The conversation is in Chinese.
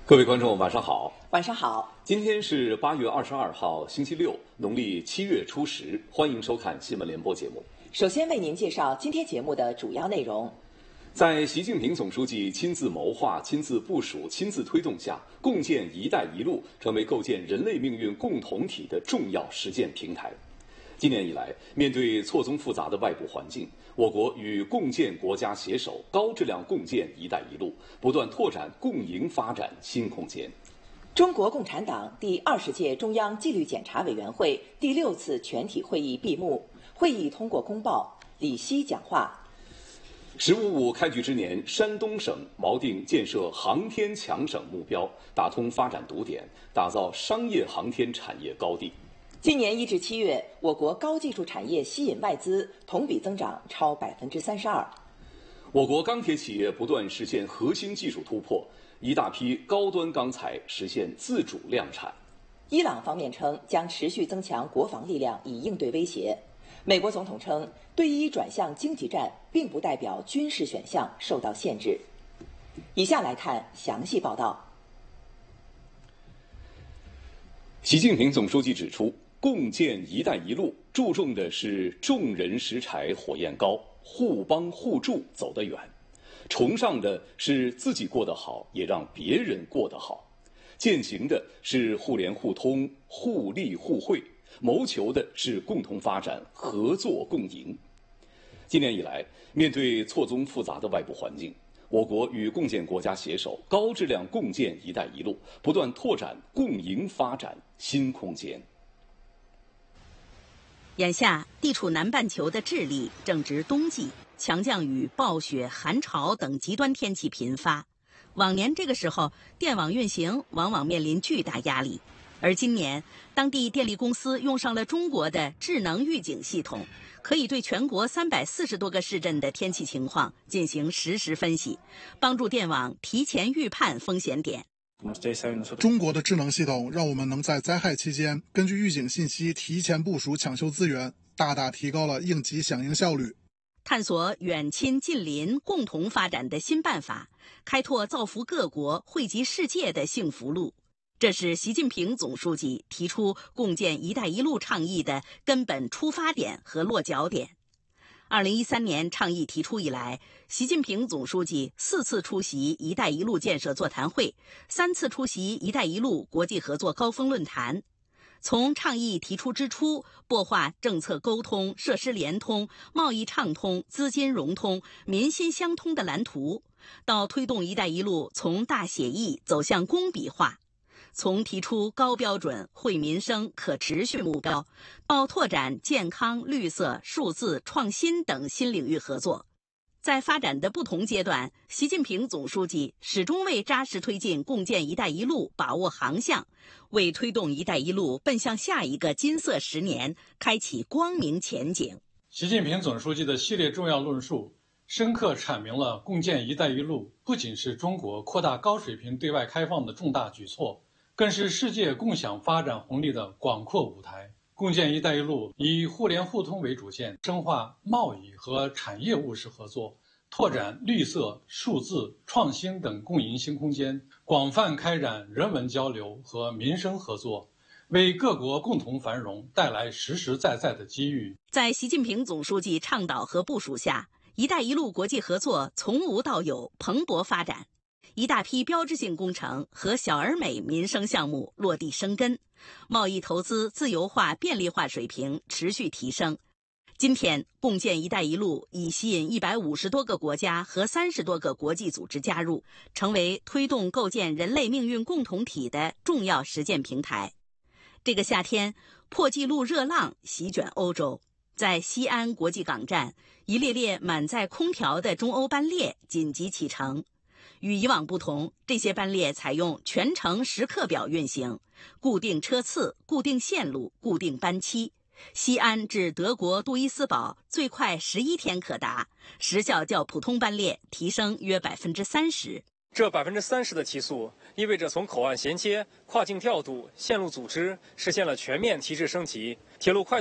各位观众，晚上好。 晚上好。 今天是8月22号，星期六，农历7月初10。欢迎收看新闻联播节目。 首先为您介绍今天节目的主要内容。 在习近平总书记亲自谋划、亲自部署、亲自推动下，共建“一带一路”成为构建人类命运共同体的重要实践平台。今年以来，面对错综复杂的外部环境，我国与共建国家携手，高质量共建“一带一路”，不断拓展共赢发展新空间。 中国共产党第20届中央纪律检查委员会第6次全体会议闭幕，会议通过公报，李希讲话。 “15+5”开局之年，山东省锚定建设航天强省目标，打通发展堵点，打造商业航天产业高地。 今年1至7月，我国高技术产业吸引外资同比增长超32%。 我国钢铁企业不断实现核心技术突破，一大批高端钢材实现自主量产。 伊朗方面称将持续增强国防力量以应对威胁。美国总统称，对伊转向经济战并不代表军事选项受到限制。以下来看详细报道。 习近平总书记指出，共建“一带一路”注重的是众人拾柴火焰高，互帮互助走得远，崇尚的是自己过得好，也让别人过得好，践行的是互联互通、互利互惠，谋求的是共同发展、合作共赢。今年以来，面对错综复杂的外部环境，我国与共建国家携手，高质量共建“一带一路”，不断拓展共赢发展新空间。 眼下，地处南半球的智利正值冬季，强降雨、暴雪、寒潮等极端天气频发。往年这个时候，电网运行往往面临巨大压力。而今年，当地电力公司用上了中国的智能预警系统，可以对全国340多个市镇的天气情况进行实时分析，帮助电网提前预判风险点。 中国的智能系统让我们能在灾害期间根据预警信息提前部署抢修资源，大大提高了应急响应效率。 探索远亲近邻共同发展的新办法，开拓造福各国、惠及世界的幸福路。这是习近平总书记提出共建“一带一路”倡议的根本出发点和落脚点。2013年倡议提出以来，习近平总书记4次出席“一带一路”建设座谈会，3次出席“一带一路”国际合作高峰论坛。从倡议提出之初，擘画政策沟通、设施联通、贸易畅通、资金融通、民心相通的蓝图，到推动“一带一路”从大写意走向工笔画。从提出高标准、惠民生、可持续目标，到拓展健康、绿色、数字、创新等新领域合作，在发展的不同阶段，习近平总书记始终为扎实推进共建“一带一路”把握航向，为推动“一带一路”奔向下一个金色10年开启光明前景。 习近平总书记的系列重要论述，深刻阐明了共建“一带一路”不仅是中国扩大高水平对外开放的重大举措，更是世界共享发展红利的广阔舞台。共建“一带一路”以互联互通为主线，深化贸易和产业务实合作，拓展绿色、数字、创新等共赢新空间，广泛开展人文交流和民生合作，为各国共同繁荣带来实实在在的机遇。 在习近平总书记倡导和部署下，“一带一路”国际合作从无到有，蓬勃发展。一大批标志性工程和小而美民生项目落地生根，贸易投资自由化便利化水平持续提升。今天，共建“一带一路”已吸引150多个国家和30多个国际组织加入，成为推动构建人类命运共同体的重要实践平台。这个夏天，破纪录热浪席卷欧洲，在西安国际港站，一列列满载空调的中欧班列紧急启程。与以往不同，这些班列采用全程时刻表运行，固定车次、固定线路、固定班期。西安至德国杜伊斯堡最快11天可达，时效较普通班列提升约30%。 这30%的提速，意味着从口岸衔接、跨境调度、线路组织实现了全面提质升级，铁路快